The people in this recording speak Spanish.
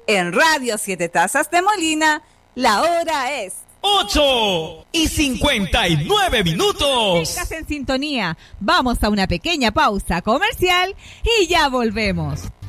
En Radio Siete Tazas de Molina, la hora es 8:59. Estás en sintonía. Vamos a una pequeña pausa comercial y ya volvemos.